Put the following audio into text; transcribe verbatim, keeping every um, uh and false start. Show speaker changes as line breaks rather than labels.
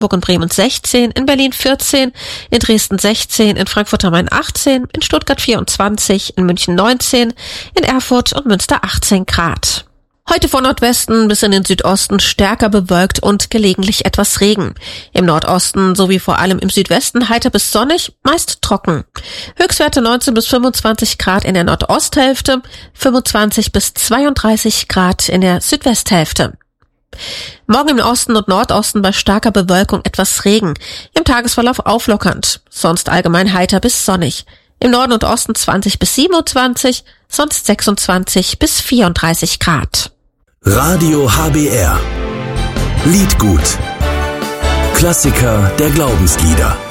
Hamburg und Bremen sechzehn, in Berlin vierzehn, in Dresden sechzehn, in Frankfurt am Main achtzehn, in Stuttgart vierundzwanzig, in München neunzehn, in Erfurt und Münster achtzehn Grad. Heute von Nordwesten bis in den Südosten stärker bewölkt und gelegentlich etwas Regen. Im Nordosten sowie vor allem im Südwesten heiter bis sonnig, meist trocken. Höchstwerte neunzehn bis fünfundzwanzig Grad in der Nordosthälfte, fünfundzwanzig bis zweiunddreißig Grad in der Südwesthälfte. Morgen im Osten und Nordosten bei starker Bewölkung etwas Regen, im Tagesverlauf auflockernd, sonst allgemein heiter bis sonnig. Im Norden und Osten zwanzig bis siebenundzwanzig, sonst sechsundzwanzig bis vierunddreißig Grad.
Radio H B R. Liedgut. Klassiker der Glaubenslieder.